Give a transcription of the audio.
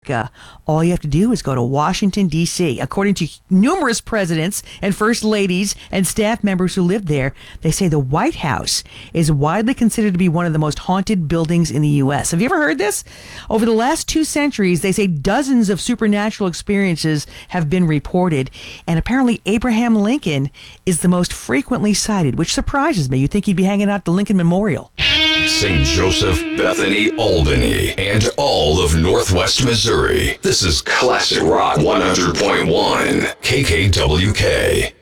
America, all you have to do is go to Washington, D.C. According to numerous presidents and first ladies and staff members who live there, they say the White House is widely considered to be one of the most haunted buildings in the U.S. Have you ever heard this? Over the last 2 centuries, they say dozens of supernatural experiences have been reported, and apparently Abraham Lincoln is the most frequently cited, which surprises me. You'd think he'd be hanging out at the Lincoln Memorial. St. Joseph, Bethany, Albany, and all of Northwest Missouri. This is Classic Rock 100.1 KKWK.